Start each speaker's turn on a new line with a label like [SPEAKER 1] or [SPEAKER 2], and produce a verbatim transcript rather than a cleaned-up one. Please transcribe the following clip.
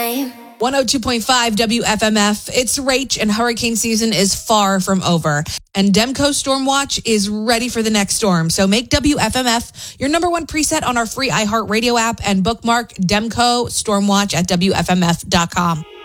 [SPEAKER 1] name.
[SPEAKER 2] one oh two point five W F M F. It's Rach, and hurricane season is far from over. And Demco Storm Watch is ready for the next storm. So make W F M F your number one preset on our free iHeartRadio app and bookmark Demco Storm Watch at W F M F dot com.